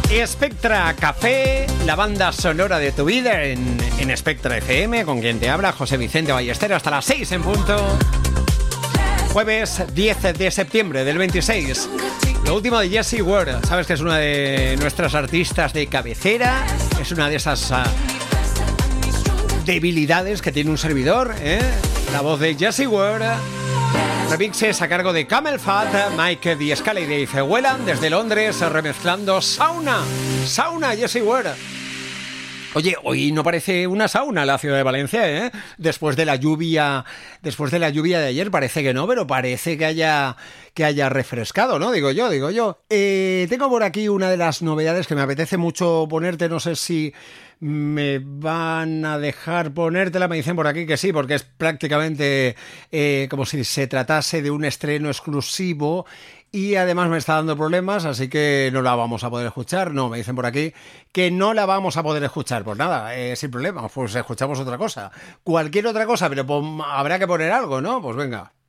Spectra Café, la banda sonora de tu vida en Spectra FM, con quien te habla José Vicente Ballester, hasta las 6 en punto. Jueves 10 de septiembre del 26. Lo último de Jessie Ware, sabes que es una de nuestras artistas de cabecera, es una de esas debilidades que tiene un servidor, ¿eh? La voz de Jessie Ware. Remixes a cargo de Camel Fat, Mike D'Escala y Dave Whelan desde Londres, remezclando Sauna, Jessie Ware. Oye, hoy no parece una sauna la ciudad de Valencia, ¿eh? Después de la lluvia de ayer, parece que no, pero parece que haya refrescado, ¿no? Digo yo. Tengo por aquí una de las novedades que me apetece mucho ponerte, no sé si me van a dejar ponértela, me dicen por aquí que sí, porque es prácticamente como si se tratase de un estreno exclusivo. Y además me está dando problemas, así que no la vamos a poder escuchar. No, me dicen por aquí que no la vamos a poder escuchar. Pues nada, sin problema, pues escuchamos otra cosa. Cualquier otra cosa, pero habrá que poner algo, ¿no? Pues venga.